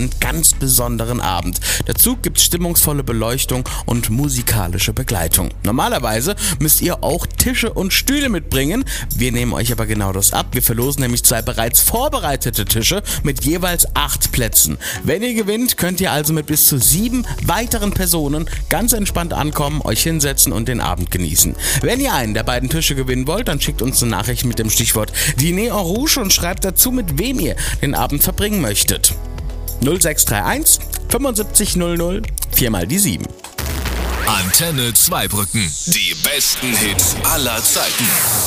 einen ganz besonderen Abend. Dazu gibt's stimmungsvolle Beleuchtung und musikalische Begleitung. Normalerweise müsst ihr auch Tische und Stühle mitbringen. Wir nehmen euch aber genau das ab. Wir verlosen nämlich 2 bereits vorbereitete Tische mit jeweils 8 Plätzen. Wenn ihr gewinnt, könnt ihr also mit bis zu 7 weiteren Personen ganz entspannt ankommen, euch hinsetzen und den Abend genießen. Wenn ihr einen der beiden Tische gewinnen wollt, dann schickt uns eine Nachricht mit dem Stichwort Dîner en Rouge und schreibt dazu, mit wem ihr den Abend verbringen möchtet. 0631 75 00 4 mal die 7. Antenne Zweibrücken. Die besten Hits aller Zeiten.